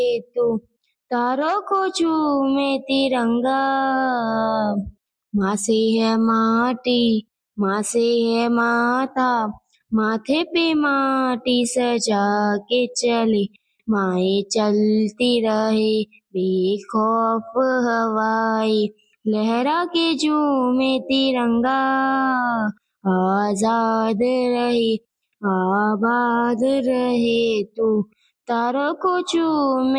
तू, तारों को चूमे तिरंगा। माँ से है माटी, माँ से है माता, माथे पे माटी सजा के चले। माए चलती रहे बेखौफ हवाएं, लहरा के झूमे तिरंगा। आजाद रहे, आबाद रहे तू, तारों को चूमे